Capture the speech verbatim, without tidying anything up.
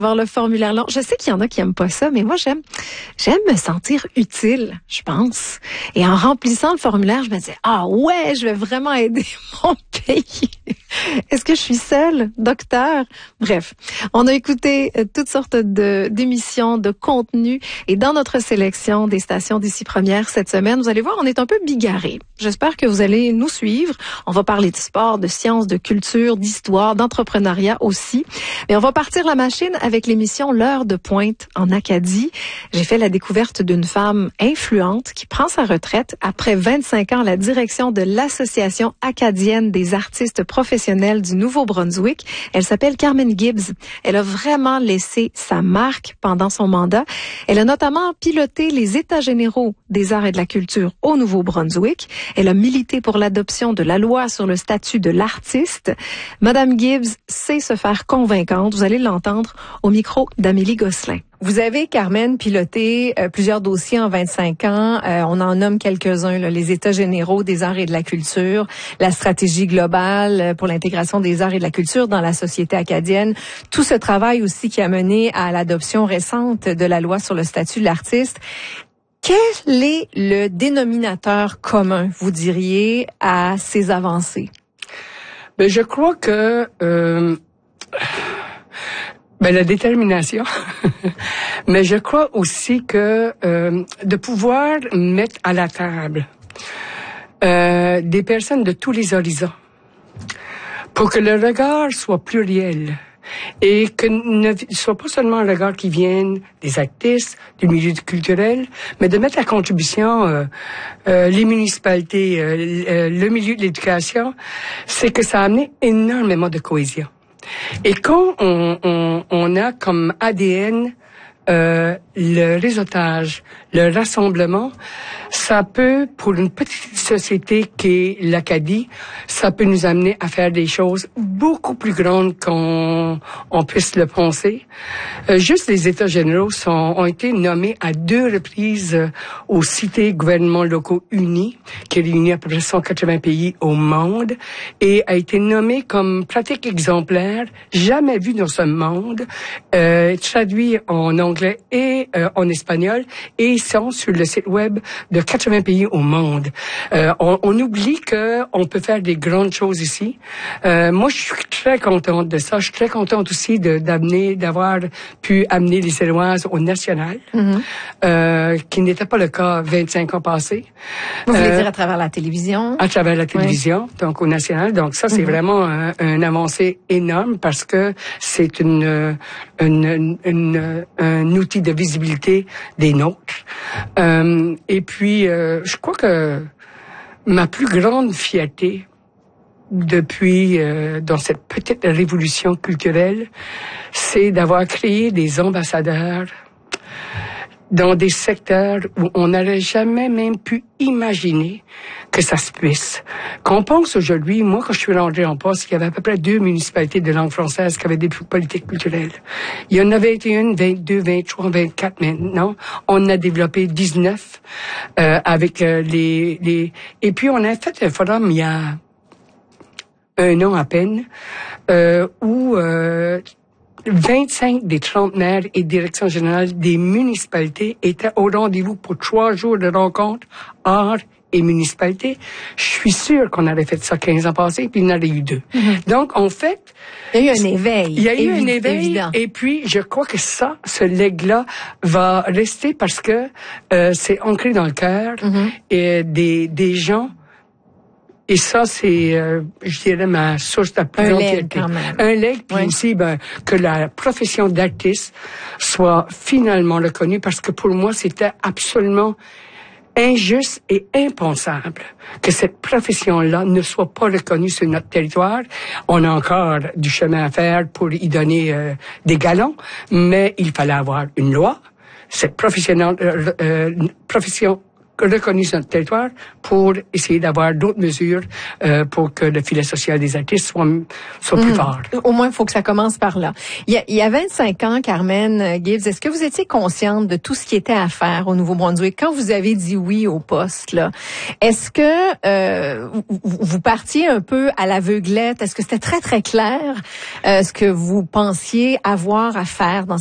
voir le formulaire long. Je sais qu'il y en a qui aiment pas ça, mais moi, j'aime, j'aime me sentir utile, je pense. Et en remplissant le formulaire, je me disais, ah ouais, je vais vraiment aider mon pays. Est-ce que je suis seule, docteur? Bref, on a écouté toutes sortes de, d'émissions, de contenus. Et dans notre sélection des stations d'ici première cette semaine, vous allez voir, on est un peu bigarré. J'espère que vous allez nous suivre. On va parler de sport, de sciences, de culture, d'histoire, d'entrepreneuriat aussi. Mais on va partir la machine avec l'émission L'heure de pointe en Acadie. J'ai fait la découverte d'une femme influente qui prend sa retraite après vingt-cinq ans à la direction de l'Association acadienne des artistes professionnels du Nouveau-Brunswick. Elle s'appelle Carmen Gibbs. Elle a vraiment laissé sa marque pendant son mandat. Elle a notamment piloté les États généraux des arts et de la culture au Nouveau-Brunswick. Elle a milité pour l'adoption de la loi sur le statut de l'artiste. Madame Gibbs sait se faire convaincante. Vous allez l'entendre au micro d'Amélie Gosselin. Vous avez, Carmen, piloté euh, plusieurs dossiers en vingt-cinq ans. Euh, on en nomme quelques-uns, là, les États généraux des arts et de la culture, la stratégie globale pour l'intégration des arts et de la culture dans la société acadienne. Tout ce travail aussi qui a mené à l'adoption récente de la loi sur le statut de l'artiste. Quel est le dénominateur commun, vous diriez, à ces avancées? Ben, je crois que... Euh... Ben, la détermination. Mais je crois aussi que euh, de pouvoir mettre à la table euh, des personnes de tous les horizons pour que le regard soit pluriel et que ne soit pas seulement un regard qui vienne des artistes, du milieu culturel, mais de mettre à contribution euh, euh, les municipalités, euh, le milieu de l'éducation, c'est que ça a amené énormément de cohésion. Et quand on, on, on a comme A D N euh, le réseautage, le rassemblement, ça peut, pour une petite société qui est l'Acadie, ça peut nous amener à faire des choses beaucoup plus grandes qu'on on puisse le penser. Euh, juste les États généraux sont, ont été nommés à deux reprises euh, aux cités gouvernements locaux unis, qui réunit à peu près cent quatre-vingts pays au monde, et a été nommé comme pratique exemplaire, jamais vue dans ce monde, euh, traduit en anglais et euh, en espagnol, et sont sur le site web de quatre-vingts pays au monde. Euh, on, on oublie que on peut faire des grandes choses ici. Euh, moi, je suis très contente de ça. Je suis très contente aussi de d'amener, d'avoir pu amener les Éloises au national, mm-hmm. euh, qui n'était pas le cas vingt-cinq ans passés. Vous voulez euh, dire à travers la télévision? À travers la télévision, oui. Donc au national. Donc ça, c'est mm-hmm. vraiment un, un avancée énorme parce que c'est une, une, une, une un outil de visibilité des nôtres. Euh, et puis, euh, je crois que ma plus grande fierté depuis, euh, dans cette petite révolution culturelle, c'est d'avoir créé des ambassadeurs dans des secteurs où on n'aurait jamais même pu imaginer que ça se puisse. Quand on pense aujourd'hui, moi, quand je suis rentré en poste, il y avait à peu près deux municipalités de langue française qui avaient des politiques culturelles. Il y en avait vingt et un, vingt-deux, vingt-trois, vingt-quatre maintenant. On a développé dix-neuf euh, avec euh, les, les... Et puis, on a fait un forum il y a un an à peine euh, où... Euh, vingt-cinq des trente maires et directions générales des municipalités étaient au rendez-vous pour trois jours de rencontres art et municipalité. Je suis sûre qu'on avait fait ça quinze ans passés, puis il y en avait eu deux. Mm-hmm. Donc, en fait... Il y a eu un éveil. Il y a eu évi- un éveil, évident. Et puis, je crois que ça, ce legs-là, va rester parce que euh, c'est ancré dans le cœur mm-hmm. et des, des gens. Et ça, c'est, euh, je dirais, ma source de plus grande fierté. Un legs, puis oui. aussi, ben, que la profession d'artiste soit finalement reconnue, parce que pour moi, c'était absolument injuste et impensable que cette profession-là ne soit pas reconnue sur notre territoire. On a encore du chemin à faire pour y donner euh, des galons, mais il fallait avoir une loi. Cette profession, euh, euh, profession reconnu sur notre territoire pour essayer d'avoir d'autres mesures euh, pour que le filet social des artistes soit, soit plus mmh. fort. Au moins, il faut que ça commence par là. Il y a, il y a vingt-cinq ans, Carmen Gibbs, est-ce que vous étiez consciente de tout ce qui était à faire au Nouveau-Brunswick? Quand vous avez dit oui au poste, là, est-ce que euh, vous, vous partiez un peu à l'aveuglette? Est-ce que c'était très, très clair euh, ce que vous pensiez avoir à faire dans